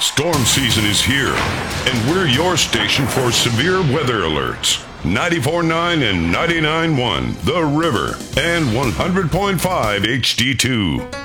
Storm season is here, and we're your station for severe weather alerts. 94.9 and 99.1 The River, and 100.5 HD2.